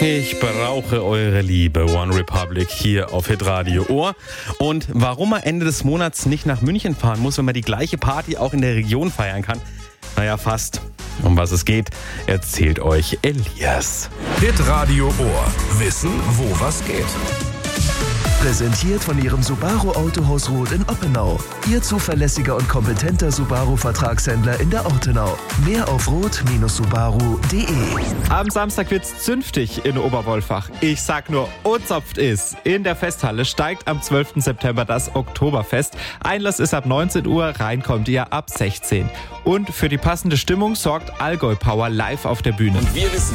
Ich brauche eure Liebe, One Republic hier auf Hitradio Ohr. Und warum man Ende des Monats nicht nach München fahren muss, wenn man die gleiche Party auch in der Region feiern kann? Naja, fast. Um was es geht, erzählt euch Elias. Hitradio Ohr. Wissen, wo was geht. Präsentiert von Ihrem Subaru Autohaus Roth in Oppenau. Ihr zuverlässiger und kompetenter Subaru-Vertragshändler in der Ortenau. Mehr auf roth-subaru.de. Am Samstag wird's zünftig in Oberwolfach. Ich sag nur, ozopft ist. In der Festhalle steigt am 12. September das Oktoberfest. Einlass ist ab 19 Uhr, rein kommt ihr ab 16. Und für die passende Stimmung sorgt Allgäu Power live auf der Bühne. Und wir wissen